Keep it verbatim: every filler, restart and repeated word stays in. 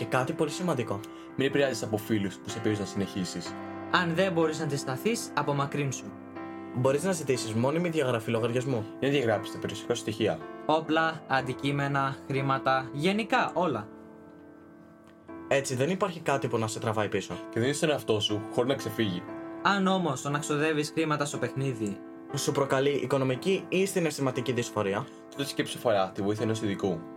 Και κάτι πολύ σημαντικό. Μην επηρεάζεσαι από φίλους που σε πείζουν να συνεχίσεις. Αν δεν μπορείς να αντισταθείς, απομακρύνσου. Μπορείς να ζητήσεις μόνιμη διαγραφή λογαριασμού. Για να διαγράψεις τα περιουσιακά σου στοιχεία. Όπλα, αντικείμενα, χρήματα, γενικά όλα. Έτσι δεν υπάρχει κάτι που να σε τραβάει πίσω. Και δίνεις τον εαυτό σου χωρίς να ξεφύγει. Αν όμως το να ξοδεύεις χρήματα στο παιχνίδι Σου προκαλεί οικονομική ή συναισθηματική δυσφορία. Τότε σκέψου φορά τη βοήθεια ενός ειδικού.